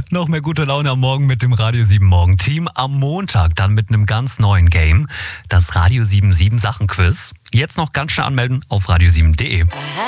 Noch mehr gute Laune am Morgen mit dem Radio 7 Morgen-Team. Am Montag dann mit einem ganz neuen Game. Das Radio 7 Sachen-Quiz. Jetzt noch ganz schnell anmelden auf radio7.de.